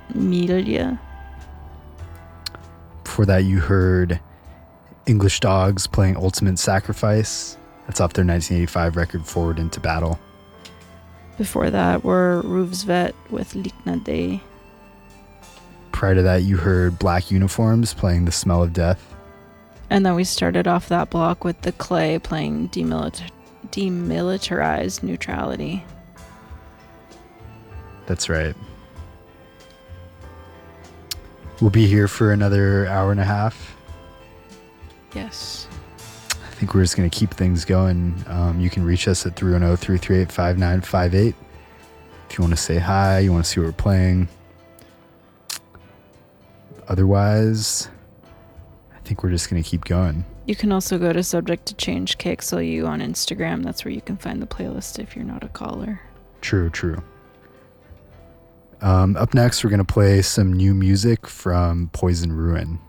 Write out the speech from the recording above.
Milia. Before that, you heard English Dogs playing Ultimate Sacrifice. That's off their 1985 record Forward into Battle. Before that were Roofsvet with Likna Day. Prior to that, you heard Black Uniforms playing The Smell of Death. And then we started off that block with The Clay playing Demilitarized Neutrality. That's right. We'll be here for another hour and a half. Yes. I think we're just going to keep things going. You can reach us at 310-338-5958. If you want to say hi, you want to see what we're playing. Otherwise, I think we're just going to keep going. You can also go to Subject to Change KXLU on Instagram. That's where you can find the playlist if you're not a caller. True. Up next, we're going to play some new music from Poison Ruin.